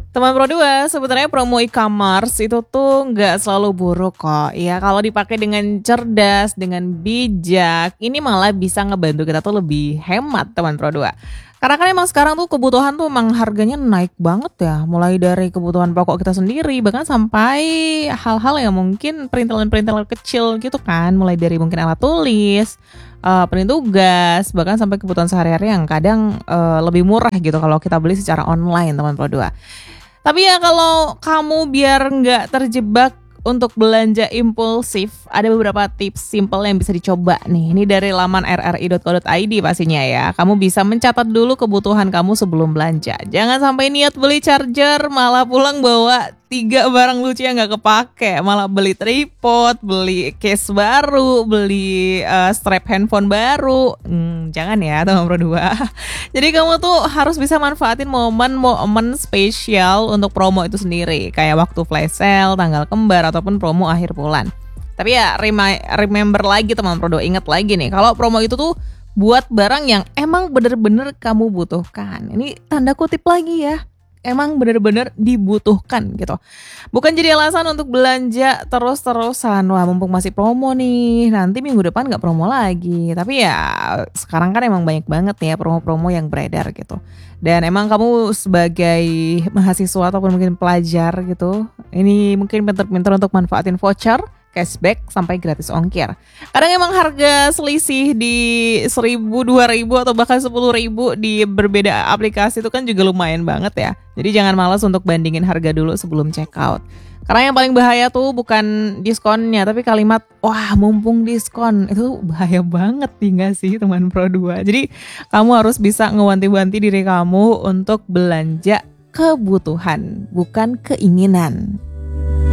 Teman Pro 2, sebenarnya promo e-commerce itu tuh nggak selalu buruk kok. Ya, kalau dipakai dengan cerdas, dengan bijak, ini malah bisa ngebantu kita tuh lebih hemat teman Pro 2. Karena kan emang sekarang tuh kebutuhan tuh emang harganya naik banget ya. Mulai dari kebutuhan pokok kita sendiri, bahkan sampai hal-hal yang mungkin perintilan-perintilan kecil gitu kan. Mulai dari mungkin alat tulis, print tugas, bahkan sampai kebutuhan sehari-hari yang kadang lebih murah gitu kalau kita beli secara online teman Pro 2. Tapi ya kalau kamu biar nggak terjebak untuk belanja impulsif, ada beberapa tips simple yang bisa dicoba nih. Ini dari laman rri.co.id pastinya ya. Kamu bisa mencatat dulu kebutuhan kamu sebelum belanja. Jangan sampai niat beli charger, malah pulang bawa 3 barang lucu yang nggak kepake. Malah beli tripod, beli case baru, beli strap handphone baru. Jangan ya teman Pro 2. Jadi kamu tuh harus bisa manfaatin momen-momen spesial untuk promo itu sendiri. Kayak waktu flash sale, tanggal kembar, ataupun promo akhir bulan. Tapi ya remember lagi teman Pro 2, ingat lagi nih. Kalau promo itu tuh buat barang yang emang bener-bener kamu butuhkan. Ini tanda kutip lagi ya. Emang bener-bener dibutuhkan gitu. Bukan jadi alasan untuk belanja terus-terusan. Wah mumpung masih promo nih, nanti minggu depan gak promo lagi. Tapi ya sekarang kan emang banyak banget ya promo-promo yang beredar gitu. Dan emang kamu sebagai mahasiswa ataupun mungkin pelajar gitu, ini mungkin pinter-pinter untuk manfaatin voucher, cashback, sampai gratis ongkir. Kadang emang harga selisih di 1.000, 2.000 atau bahkan 10.000 di berbeda aplikasi itu kan juga lumayan banget ya. Jadi jangan malas untuk bandingin harga dulu sebelum check out. Karena yang paling bahaya tuh bukan diskonnya, tapi kalimat wah mumpung diskon. Itu bahaya banget tinggal sih teman Pro 2. Jadi kamu harus bisa ngewanti-wanti diri kamu untuk belanja kebutuhan, bukan keinginan.